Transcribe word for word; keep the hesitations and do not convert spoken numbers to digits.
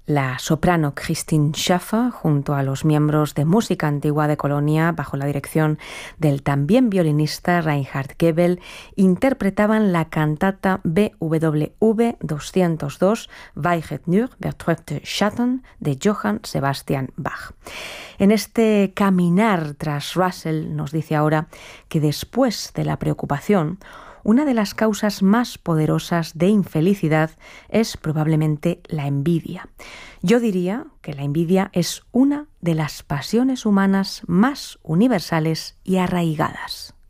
La soprano Christine Schaffer, junto a los miembros de Música Antigua de Colonia, bajo la dirección del también violinista Reinhard Goebel, interpretaban la cantata B W V doscientos dos, Weiget nur betrübte Schatten, de Johann Sebastian Bach. En este caminar tras Russell nos dice ahora que después de la preocupación, una de las causas más poderosas de infelicidad es probablemente la envidia. Yo diría que la envidia es una de las pasiones humanas más universales y arraigadas.